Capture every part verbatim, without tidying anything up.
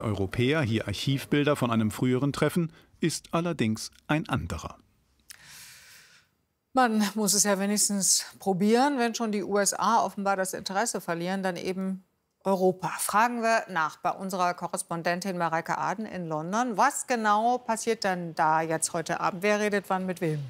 Europäer, hier Archivbilder von einem früheren Treffen, ist allerdings ein anderer. Man muss es ja wenigstens probieren, wenn schon die U S A offenbar das Interesse verlieren, dann eben Europa. Fragen wir nach bei unserer Korrespondentin Mareike Aden in London. Was genau passiert denn da jetzt heute Abend? Wer redet wann mit wem?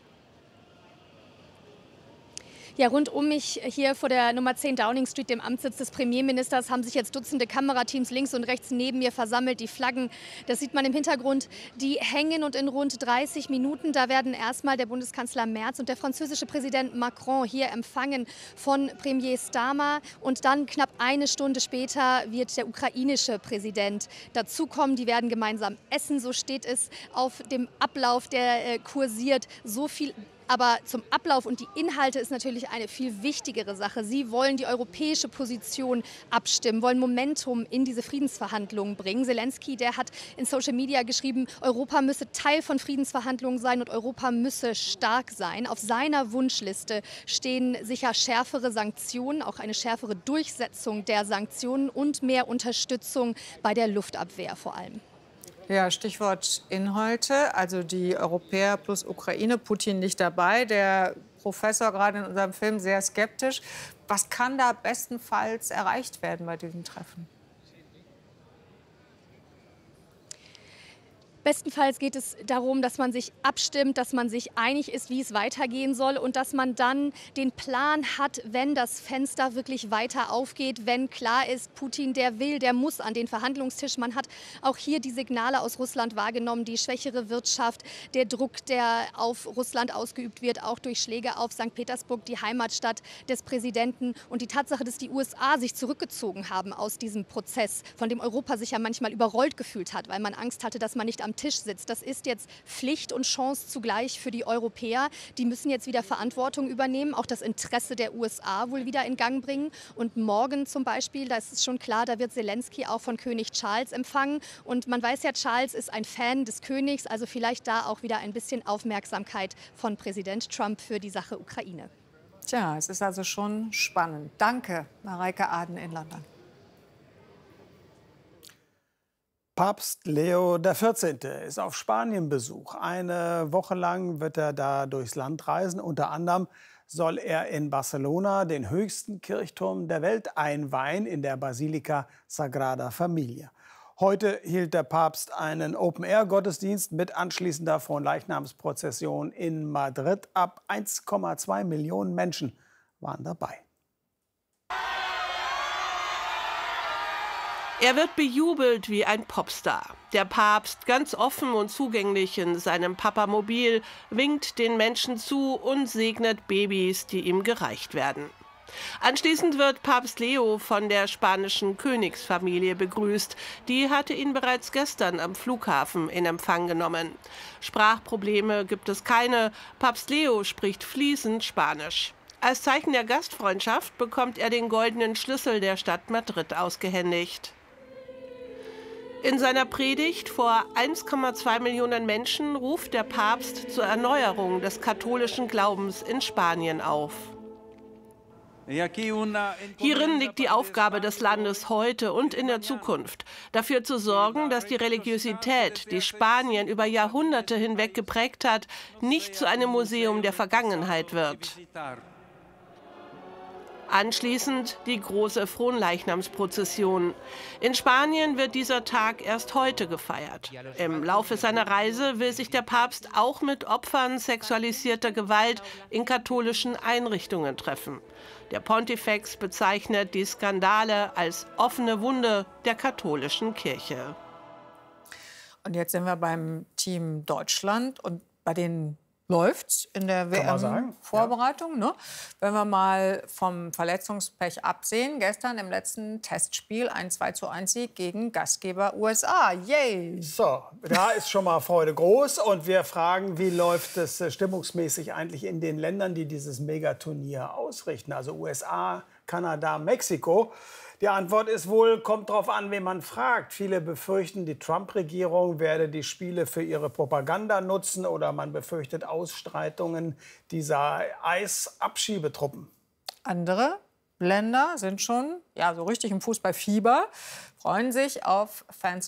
Ja, rund um mich hier vor der Nummer zehn Downing Street, dem Amtssitz des Premierministers, haben sich jetzt Dutzende Kamerateams links und rechts neben mir versammelt. Die Flaggen, das sieht man im Hintergrund, die hängen, und in rund dreißig Minuten, da werden erstmal der Bundeskanzler Merz und der französische Präsident Macron hier empfangen von Premier Starmer. Und dann knapp eine Stunde später wird der ukrainische Präsident dazukommen. Die werden gemeinsam essen, so steht es auf dem Ablauf, der äh, kursiert. So viel. Aber zum Ablauf und die Inhalte ist natürlich eine viel wichtigere Sache. Sie wollen die europäische Position abstimmen, wollen Momentum in diese Friedensverhandlungen bringen. Zelensky, der hat in Social Media geschrieben, Europa müsse Teil von Friedensverhandlungen sein und Europa müsse stark sein. Auf seiner Wunschliste stehen sicher schärfere Sanktionen, auch eine schärfere Durchsetzung der Sanktionen und mehr Unterstützung bei der Luftabwehr vor allem. Ja, Stichwort Inhalte, also die Europäer plus Ukraine, Putin nicht dabei. Der Professor gerade in unserem Film sehr skeptisch. Was kann da bestenfalls erreicht werden bei diesem Treffen? Bestenfalls geht es darum, dass man sich abstimmt, dass man sich einig ist, wie es weitergehen soll und dass man dann den Plan hat, wenn das Fenster wirklich weiter aufgeht, wenn klar ist, Putin, der will, der muss an den Verhandlungstisch. Man hat auch hier die Signale aus Russland wahrgenommen, die schwächere Wirtschaft, der Druck, der auf Russland ausgeübt wird, auch durch Schläge auf Sankt Petersburg, die Heimatstadt des Präsidenten, und die Tatsache, dass die U S A sich zurückgezogen haben aus diesem Prozess, von dem Europa sich ja manchmal überrollt gefühlt hat, weil man Angst hatte, dass man nicht am Tisch sitzt. Das ist jetzt Pflicht und Chance zugleich für die Europäer. Die müssen jetzt wieder Verantwortung übernehmen, auch das Interesse der U S A wohl wieder in Gang bringen. Und morgen zum Beispiel, da ist es schon klar, da wird Zelensky auch von König Charles empfangen. Und man weiß ja, Charles ist ein Fan des Königs, also vielleicht da auch wieder ein bisschen Aufmerksamkeit von Präsident Trump für die Sache Ukraine. Tja, es ist also schon spannend. Danke, Mareike Aden in London. Papst Leo der vierzehnte ist auf Spanienbesuch. Eine Woche lang wird er da durchs Land reisen. Unter anderem soll er in Barcelona den höchsten Kirchturm der Welt einweihen, in der Basilika Sagrada Familia. Heute hielt der Papst einen Open-Air-Gottesdienst mit anschließender Fronleichnamsprozession in Madrid ab. eins Komma zwei Millionen Menschen waren dabei. Er wird bejubelt wie ein Popstar. Der Papst, ganz offen und zugänglich in seinem Papamobil, winkt den Menschen zu und segnet Babys, die ihm gereicht werden. Anschließend wird Papst Leo von der spanischen Königsfamilie begrüßt. Die hatte ihn bereits gestern am Flughafen in Empfang genommen. Sprachprobleme gibt es keine. Papst Leo spricht fließend Spanisch. Als Zeichen der Gastfreundschaft bekommt er den goldenen Schlüssel der Stadt Madrid ausgehändigt. In seiner Predigt vor eins Komma zwei Millionen Menschen ruft der Papst zur Erneuerung des katholischen Glaubens in Spanien auf. Hierin liegt die Aufgabe des Landes heute und in der Zukunft, dafür zu sorgen, dass die Religiosität, die Spanien über Jahrhunderte hinweg geprägt hat, nicht zu einem Museum der Vergangenheit wird. Anschließend die große Fronleichnamsprozession. In Spanien wird dieser Tag erst heute gefeiert. Im Laufe seiner Reise will sich der Papst auch mit Opfern sexualisierter Gewalt in katholischen Einrichtungen treffen. Der Pontifex bezeichnet die Skandale als offene Wunde der katholischen Kirche. Und jetzt sind wir beim Team Deutschland und bei den läuft in der W M-Vorbereitung. Ja. Ne? Wenn wir mal vom Verletzungspech absehen, gestern im letzten Testspiel ein zwei zu eins Sieg gegen Gastgeber U S A. Yay! So, da ist schon mal Freude groß. Und wir fragen, wie läuft es stimmungsmäßig eigentlich in den Ländern, die dieses Megaturnier ausrichten? Also U S A, Kanada, Mexiko. Die Antwort ist wohl, kommt darauf an, wen man fragt. Viele befürchten, die Trump-Regierung werde die Spiele für ihre Propaganda nutzen, oder man befürchtet Ausstreitungen dieser Eisabschiebetruppen. Andere Länder sind schon ja, so richtig im Fußballfieber, freuen sich auf Fans